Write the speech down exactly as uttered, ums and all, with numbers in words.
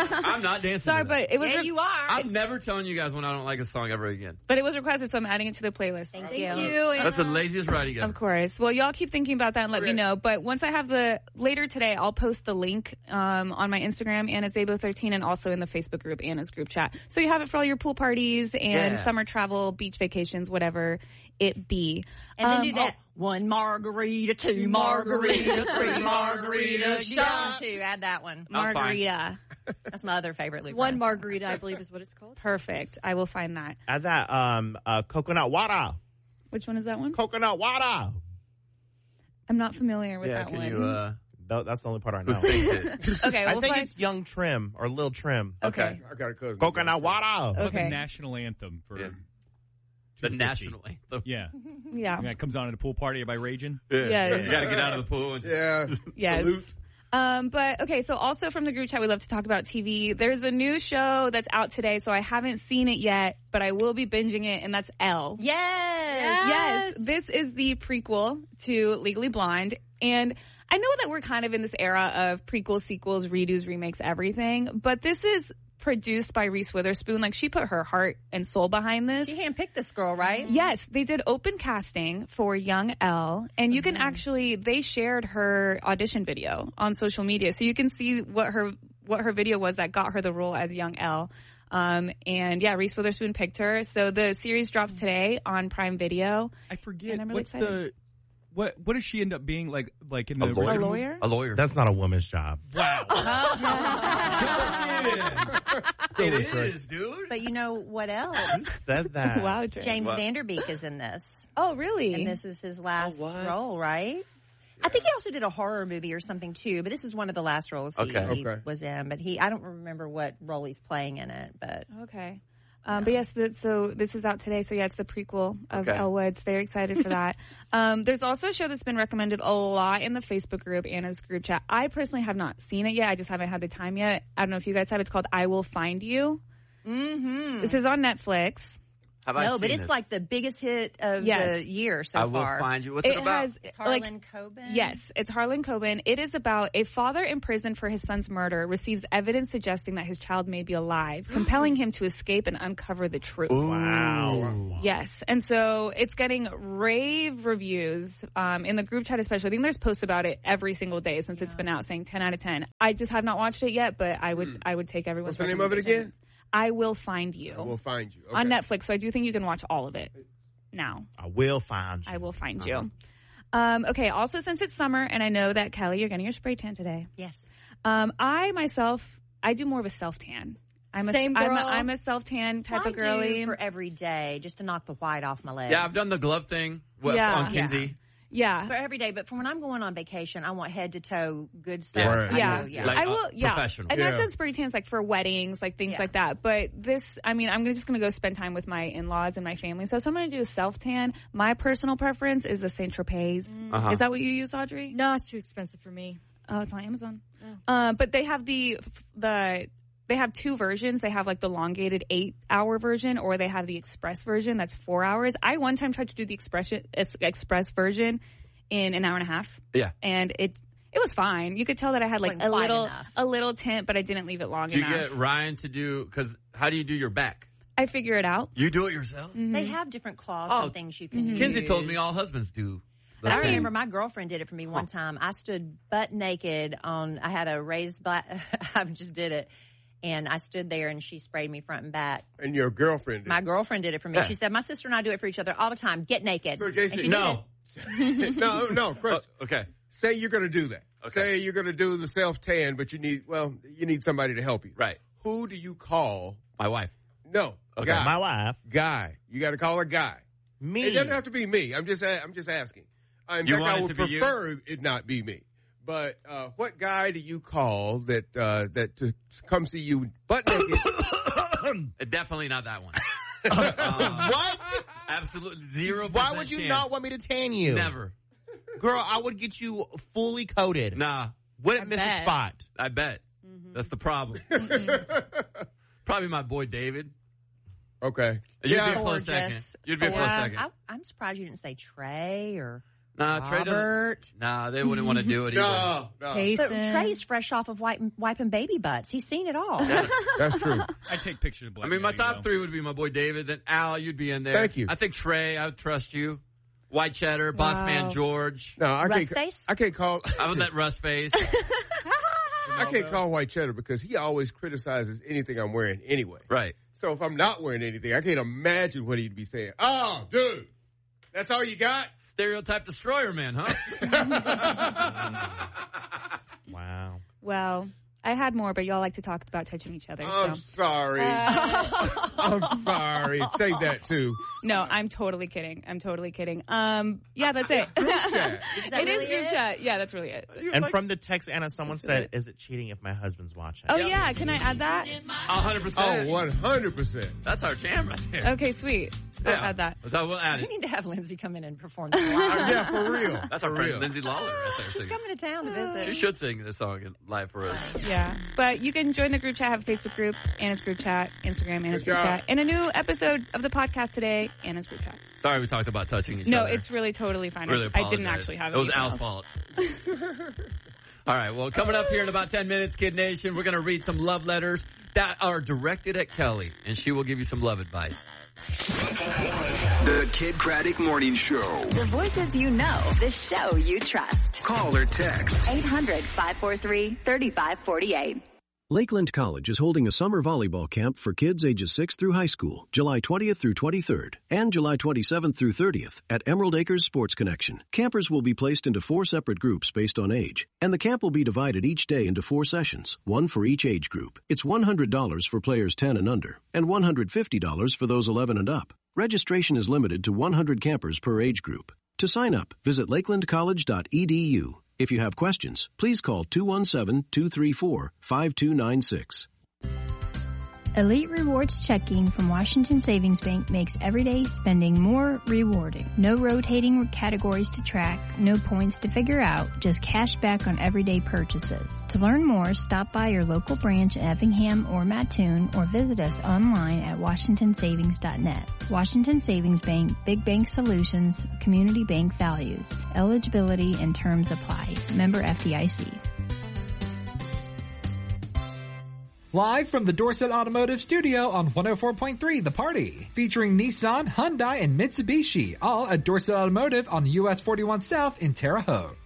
I'm not dancing. Sorry, but it was. Yeah, re- you are. I'm never telling you guys when I don't like a song ever again. But it was requested, so I'm adding it to the playlist. Thank, Thank you. you. That's the laziest writing ever. Of course. Well, y'all keep thinking about that and let me know. But once I have the later today, I'll post the link um, on my Instagram, Anna Zabo thirteen, and also in the Facebook group, Anna's group chat. So you have it for all your pool parties and Yeah. summer travel, beach vacations, whatever it be. And then Um, do that. One margarita, two margarita, three margarita shot. Two. Add that one. oh, margarita. That's my other favorite. Luke One Bryan margarita, I believe, is what it's called. Perfect. I will find that. Add that um, uh, coconut water. Which one is that one? Coconut water. I'm not familiar with Yeah, that can one. you, uh, Th- That's the only part I know. who sings it? okay, I we'll think find. it's Young Trim or Lil Trim. Okay. I got a cousin. Coconut water. The Okay. national anthem for Yeah. two The fifty. national anthem. Yeah. Yeah. That comes on at a pool party by Raging. Yeah. Yes. You got to get out of the pool. And Yeah. Yes. Salute. Um, but okay, so also from the group chat, we love to talk about T V. There's a new show that's out today, so I haven't seen it yet, but I will be binging it, and that's Elle. Yes. Yes, this is the prequel to Legally Blonde, and I know that we're kind of in this era of prequels, sequels, redos, remakes, everything, but this is produced by Reese Witherspoon. Like, she put her heart and soul behind this. She handpicked this girl, right? Yes, they did open casting for young Elle, and you can actually, they shared her audition video on social media, so you can see what her what her video was that got her the role as young Elle. Um, and yeah, Reese Witherspoon picked her. So the series drops today on Prime Video. I forget. And I'm really What's excited. the what? What does she end up being like? Like in the A lawyer? A original? lawyer? A lawyer. That's not a woman's job. Wow. It is, dude. But you know what else? Said that. Wow, Dre. James What? Vanderbeek is in this. Oh, really? And this is his last Oh, what? role, right? I think he also did a horror movie or something too, but this is one of the last roles he, Okay. he Okay. was in. But he, I don't remember what role he's playing in it, but Okay. Um, but yes, the, so this is out today. So yeah, it's the prequel of Okay. Elle Woods. Very excited for that. um, there's also a show that's been recommended a lot in the Facebook group, Anna's group chat. I personally have not seen it yet. I just haven't had the time yet. I don't know if you guys have. It's called I Will Find You. mm-hmm. This is on Netflix. Have I no, but seen it's this? like the biggest hit of Yes. the year so I will far. find you. What's it, It about? has Harlan like Coben. yes, it's Harlan Coben. It is about a father in prison for his son's murder receives evidence suggesting that his child may be alive, compelling him to escape and uncover the truth. Wow. Yes. And so it's getting rave reviews um, in the group chat especially. I think there's posts about it every single day since it's been out saying ten out of ten. I just have not watched it yet, but I would I would take everyone's What's the name of it again? recommendations. I Will Find You. I will find you. Okay. On Netflix. So I do think you can watch all of it now. I will find you. I will find you. Um, okay. Also, since it's summer, and I know that, Kelly, you're getting your spray tan today. Yes. Um, I myself, I do more of a self tan. I'm a, Same I'm girl. a, I'm a self tan type I of girly. do for every day just to knock the white off my legs. Yeah, I've done the glove thing with, Yeah. on Kinsey. Yeah. for every day, but for when I'm going on vacation, I want head to toe good stuff. Yeah. Right. I Yeah, do, yeah. Like, I uh, will. Yeah, professional. and Yeah. I've done spray tans like for weddings, like things Yeah. like that. But this, I mean, I'm gonna- just going to go spend time with my in-laws and my family. So, so I'm going to do a self tan. My personal preference is the Saint Tropez. Uh-huh. Is that what you use, Audrey? No, it's too expensive for me. Oh, it's on Amazon. Uh, but they have the the they have two versions. They have like the elongated eight hour version, or they have the express version that's four hours. I one time tried to do the express express version in an hour and a half. Yeah. And it it was fine. You could tell that I had like Wasn't a quite little enough. a little tint, but I didn't leave it long Do you enough. get Ryan to do, because how do you do your back? I figure it out. You do it yourself? They have different cloths Oh, and things you can use. Kinsey told me all husbands do. the I thing. remember my girlfriend did it for me one time. I stood butt naked on, I had a raised black, I just did it. And I stood there and she sprayed me front and back. And your girlfriend did. My girlfriend did it for me. Yeah. She said, my sister and I do it for each other all the time. Get naked. So, And Jason, she did No. it. no, no, Chris. Oh, okay. Say you're going to do that. Okay. Say you're going to do the self tan, but you need, well, you need somebody to help you. Right. Who do you call? My wife. No. Okay. Guy. My wife. Guy. You got to call a guy. Me. It doesn't have to be me. I'm just, a- I'm just asking. Uh, in You fact, want I it would to be you? prefer it not be me. But uh, what guy do you call that uh, that to come see you butt naked? Uh, Definitely not that one. Uh, What? Absolutely zero. Why would you chance. not want me to tan you? Never. Girl, I would get you fully coated. Nah. Wouldn't miss bet. a spot. I bet. That's the problem. Probably my boy David. Okay. You'd Yeah. be a close Gorgeous. second. You'd be a close Yeah. second. I, I'm surprised you didn't say Trey or Nah, Trey doesn't. Robert. Nah, they wouldn't want to do it either. No, no. But Jason. Trey's fresh off of wiping, wiping baby butts. He's seen it all. That's true. I take pictures of I Black. mean, my Daddy, top though. three would be my boy David. Then Al, you'd be in there. Thank you. I think Trey, I would trust you. White Cheddar, Boss Wow. Man George. No, I Rust can't. face? I can't call. I would let Russ face. I can't call White Cheddar because he always criticizes anything I'm wearing anyway. Right. So if I'm not wearing anything, I can't imagine what he'd be saying. Oh, dude, that's all you got? Stereotype destroyer man, huh? Wow. Well, I had more, but y'all like to talk about touching each other. I'm So. sorry. I'm sorry. Say that too. No, I'm totally kidding. I'm totally kidding. Um, yeah, that's it. chat. that It is really group it? chat. Yeah, that's really it. And from the text, Anna, someone That's said, it. is it cheating if my husband's watching? Oh yeah, can I add that? A hundred percent. Oh, one hundred percent. That's our jam right there. Okay, sweet. I'll Yeah. add that. So we'll add We it. need to have Lindsay come in and perform this Uh, live. yeah, for real. That's our for friend real. Lindsay Lawler right there She's singing. coming to town to visit. You should sing this song in- live for us. Yeah, but you can join the group chat. Have a Facebook group, Anna's group chat, Instagram, Anna's Good group job. chat, and a new episode of the podcast today, Anna's group chat. Sorry we talked about touching each No, other. it's really totally fine. Really I didn't apologize. actually have it. was anything Al's else. fault. All right, well, coming up here in about ten minutes, Kid Nation, we're going to read some love letters that are directed at Kelly, and she will give you some love advice. The Kid Craddock Morning Show. The voices you know, the show you trust. Call or text. eight hundred, five four three, three five four eight. Lakeland College is holding a summer volleyball camp for kids ages six through high school, July twentieth through twenty-third, and July twenty-seventh through thirtieth at Emerald Acres Sports Connection. Campers will be placed into four separate groups based on age, and the camp will be divided each day into four sessions, one for each age group. It's one hundred dollars for players ten and under, and one hundred fifty dollars for those eleven and up. Registration is limited to one hundred campers per age group. To sign up, visit lakeland college dot e d u. If you have questions, please call two one seven, two three four, five two nine six. Elite Rewards Checking from Washington Savings Bank makes everyday spending more rewarding. No rotating categories to track, no points to figure out, just cash back on everyday purchases. To learn more, stop by your local branch in Effingham or Mattoon or visit us online at washington savings dot net. Washington Savings Bank, Big Bank Solutions, Community Bank Values. Eligibility and terms apply. Member F D I C. Live from the Dorset Automotive Studio on one oh four point three The Party. Featuring Nissan, Hyundai, and Mitsubishi, all at Dorset Automotive on U S forty-one South in Terre Haute.